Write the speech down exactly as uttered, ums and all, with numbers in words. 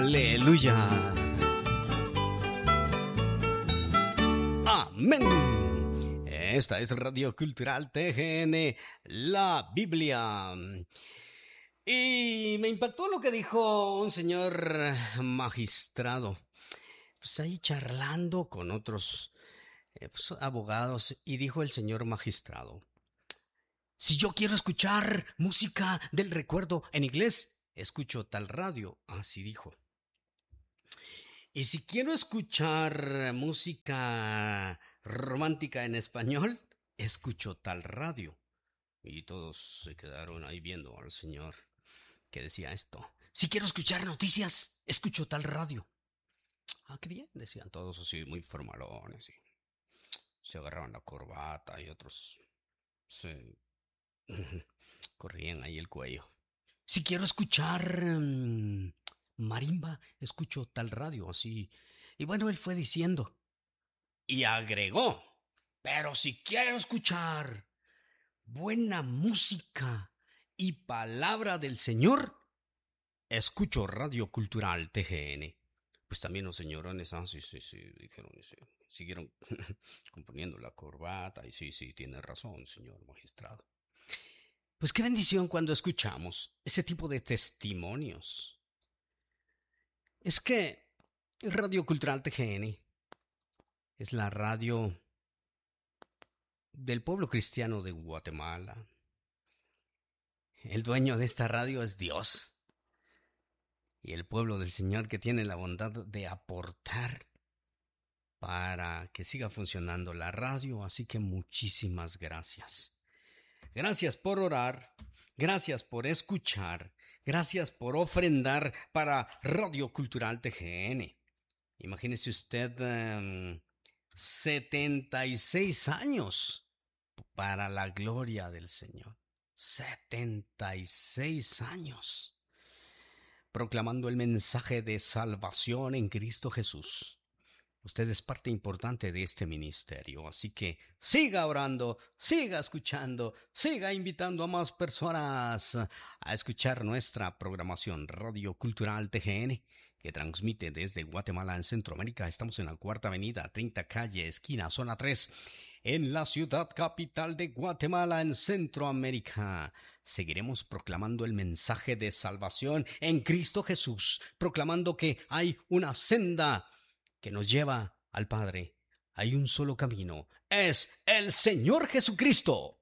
Aleluya. Amén. Esta es Radio Cultural T G N, la Biblia. Y me impactó lo que dijo un señor magistrado. Pues ahí charlando con otros eh, pues, abogados, y dijo el señor magistrado: si yo quiero escuchar música del recuerdo en inglés, escucho tal radio. Así dijo. Y si quiero escuchar música romántica en español, escucho tal radio. Y todos se quedaron ahí viendo al señor que decía esto. Si quiero escuchar noticias, escucho tal radio. Ah, qué bien, decían todos así, muy formalones. Y se agarraban la corbata y otros se corrían ahí el cuello. Si quiero escuchar um, marimba, escucho tal radio, así. Y bueno, él fue diciendo. Y agregó: pero si quiero escuchar buena música y palabra del Señor, escucho Radio Cultural T G N. Pues también los señorones, ah, sí, sí, sí, dijeron, sí, siguieron componiendo la corbata, y sí, sí, tiene razón, señor magistrado. Pues qué bendición cuando escuchamos ese tipo de testimonios. Es que Radio Cultural T G N es la radio del pueblo cristiano de Guatemala. El dueño de esta radio es Dios. Y el pueblo del Señor, que tiene la bondad de aportar para que siga funcionando la radio. Así que muchísimas gracias. Gracias por orar, gracias por escuchar, gracias por ofrendar para Radio Cultural T G N. Imagínese usted um, setenta y seis años para la gloria del Señor. setenta y seis años proclamando el mensaje de salvación en Cristo Jesús. Usted es parte importante de este ministerio, así que siga orando, siga escuchando, siga invitando a más personas a escuchar nuestra programación Radio Cultural T G N, que transmite desde Guatemala en Centroamérica. Estamos en la Cuarta Avenida, treinta Calle, esquina, zona tres, en la ciudad capital de Guatemala, en Centroamérica. Seguiremos proclamando el mensaje de salvación en Cristo Jesús, proclamando que hay una senda que nos lleva al Padre. Hay un solo camino, es el Señor Jesucristo.